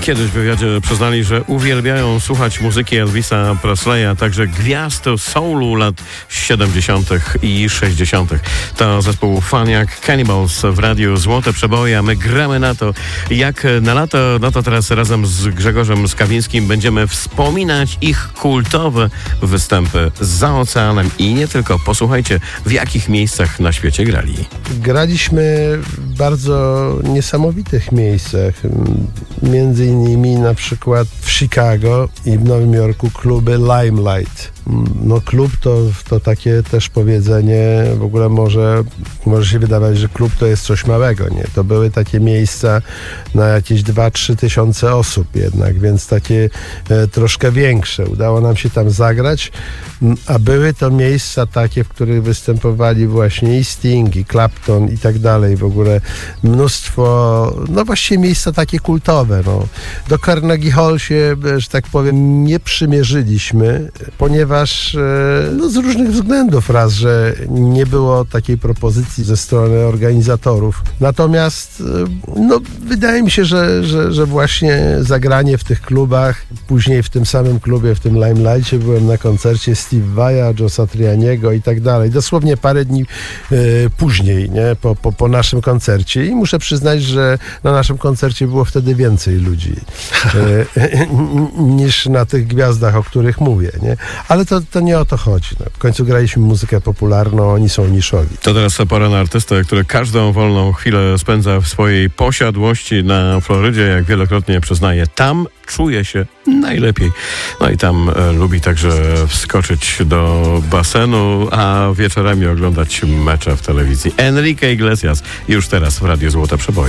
Kiedyś w wywiadzie przyznali, że uwielbiają słuchać muzyki Elvisa Presleya, a także gwiazd soulu lat 70. i 60. To zespół Faniak Cannibals w radiu Złote Przeboje, a my gramy na to, jak na lato. No to teraz razem z Grzegorzem Skawińskim będziemy wspominać ich kultowe występy za oceanem i nie tylko. Posłuchajcie, w jakich miejscach na świecie grali. Graliśmy w bardzo niesamowitych miejscach. Między innymi na przykład w Chicago i w Nowym Jorku kluby Limelight. No klub to takie też powiedzenie, w ogóle może się wydawać, że klub to jest coś małego, nie? To były takie miejsca na jakieś 2-3 tysiące osób jednak, więc takie troszkę większe. Udało nam się tam zagrać, a były to miejsca takie, w których występowali właśnie i Sting, i Clapton i tak dalej. W ogóle mnóstwo, no właściwie miejsca takie kultowe. No. Do Carnegie Hall się, że tak powiem, nie przymierzyliśmy, ponieważ no, z różnych względów. Raz, że nie było takiej propozycji ze strony organizatorów. Natomiast no, wydaje mi się, że właśnie zagranie w tych klubach, później w tym samym klubie, w tym Limelightie byłem na koncercie Steve Vai'a, Joe Satrianiego i tak dalej. Dosłownie parę dni później, nie? Po naszym koncercie. I muszę przyznać, że na naszym koncercie było wtedy więcej ludzi niż na tych gwiazdach, o których mówię. Nie? Ale to nie o to chodzi. No. W końcu graliśmy muzykę popularną, oni są niszowi. To teraz pora na artystę, który każdą wolną chwilę spędza w swojej posiadłości na Florydzie, jak wielokrotnie przyznaje. Tam czuje się najlepiej. No i tam lubi także wskoczyć do basenu, a wieczorami oglądać mecze w telewizji. Enrique Iglesias już teraz w Radiu Złote Przeboje.